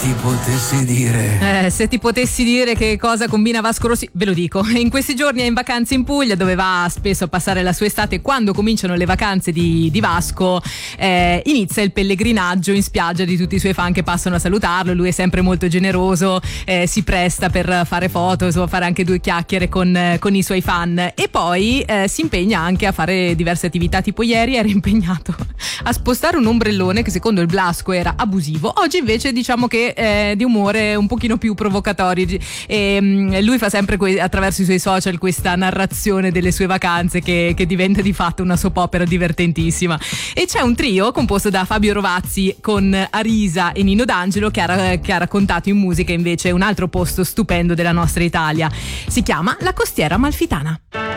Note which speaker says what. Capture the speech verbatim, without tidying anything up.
Speaker 1: ti potessi dire.
Speaker 2: Eh, se ti potessi dire che cosa combina Vasco Rossi, ve lo dico. In questi giorni è in vacanza in Puglia, dove va spesso a passare la sua estate. Quando cominciano le vacanze di, di Vasco, eh, inizia il pellegrinaggio in spiaggia di tutti i suoi fan che passano a salutarlo. Lui è sempre molto generoso, eh, si presta per fare foto, insomma, fare anche due chiacchiere con, eh, con i suoi fan. E poi eh, si impegna anche a fare diverse attività. Tipo ieri era impegnato a spostare un ombrellone che secondo il Blasco era abusivo. Oggi invece diciamo che è di umore un pochino più provocatorio, e um, lui fa sempre que- attraverso i suoi social questa narrazione delle sue vacanze che, che diventa di fatto una soap opera divertentissima. E c'è un trio composto da Fabio Rovazzi con Arisa e Nino D'Angelo che ha, che ha raccontato in musica invece un altro posto stupendo della nostra Italia. Si chiama La Costiera Amalfitana.